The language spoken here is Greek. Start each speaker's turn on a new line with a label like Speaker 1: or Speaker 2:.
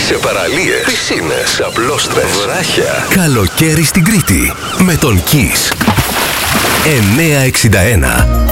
Speaker 1: σε παραλίες, πισίνες, απλώστρες, βράχια.
Speaker 2: Καλοκαίρι στην Κρήτη με τον Kiss. 961.